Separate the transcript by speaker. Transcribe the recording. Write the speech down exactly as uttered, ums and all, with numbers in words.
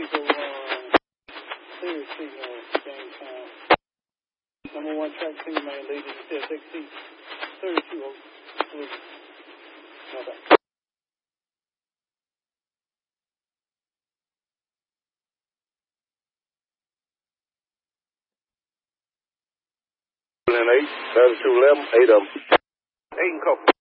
Speaker 1: Chico, uh, Clear Chico, Jamestown. Number one track single man, lady, C S X C, thirty-two oh three. Bye-bye.
Speaker 2: Eight, thirty-two eleven, eight of them. Eight and couple.